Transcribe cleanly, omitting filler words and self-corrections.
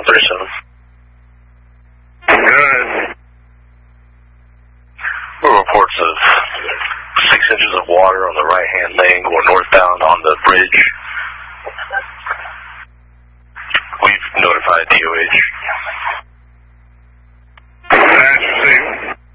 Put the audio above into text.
137. Good. Reports of 6 inches of water on the right-hand lane going northbound on the bridge. We've notified DOH.